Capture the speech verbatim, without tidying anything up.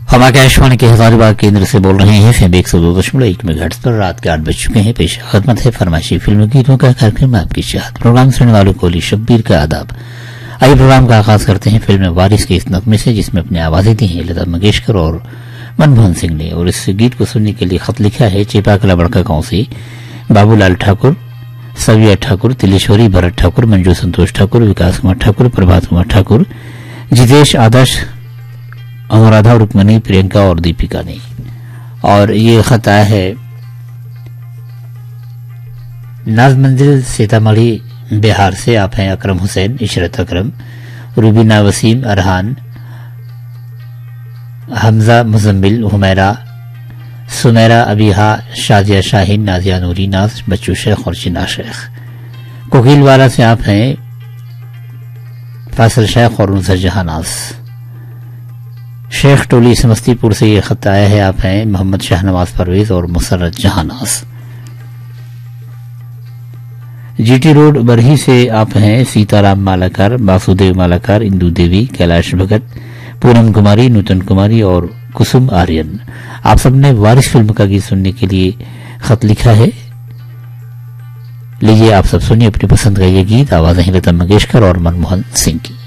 हम आकाशवाणी के हजारीबाग केंद्र से बोल रहे हैं। फेम एक सौ दो दशमलव एक मेगाहर्ट्ज पर रात के आठ बज चुके हैं। पेश खिदमत है फरमाइशी फिल्म गीतों का कार्यक्रम आपकी चाहत। प्रोग्राम सुनने वालों को अली शब्बीर का आदाब। आइए प्रोग्राम का आगाज करते हैं फिल्म वारिस के इस नगमे से, जिसमें अपनी आवाजें दी हैं लता मंगेशकर और मनमोहन सिंह ने। और इस गीत को सुनने के लिए खत लिखा है चेपाकला बड़का गांव से बाबूलाल ठाकुर, सविया ठाकुर, तिलेश्वरी, भरत ठाकुर, मंजू संतोष ठाकुर, विकास कुमार ठाकुर, प्रभात कुमार ठाकुर, जितेश, आदर्श, अनुराधा, रुक्मणी, प्रियंका और दीपिका ने। और ये खत आया है नाज मंजिल सीतामढ़ी बिहार से। आप हैं अकरम हुसैन, इशरत अकरम, रूबीना, वसीम, अरहान, हमजा, मुजम्मिल, हुमैरा, सुमेरा, अबीहा, शाजिया शाहीन, नाजिया नूरी, नाज, बच्चू शेख और चिना शेख। कोकिलवाला से आप हैं फैसल शेख और नुसरत जहां नाज। शेख टोली समस्तीपुर से ये खत आया है। आप हैं मोहम्मद शाहनवाज परवेज और मुसरत जहानाज। जीटी रोड बरही से आप हैं सीताराम मालाकार, वासुदेव मालाकार, इंदू देवी, कैलाश भगत, पूनम कुमारी, नूतन कुमारी और कुसुम आर्यन। आप सबने वारिस फिल्म का गीत सुनने के लिए खत लिखा है। लीजिए आप सब सुनिए अपनी पसंद का ये गीत। आवाजें लता मंगेशकर और मनमोहन सिंह की।